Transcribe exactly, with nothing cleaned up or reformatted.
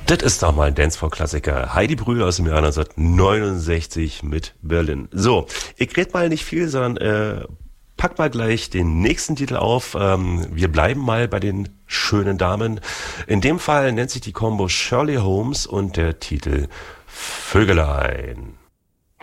Das ist doch mal ein Dancefloor-Klassiker. Heidi Brühl aus dem Jahr neunzehnhundertneunundsechzig mit Berlin. So, ich rede mal nicht viel, sondern äh, pack mal gleich den nächsten Titel auf. Ähm, wir bleiben mal bei den schönen Damen. In dem Fall nennt sich die Combo Shirley Holmes und der Titel Vögelein.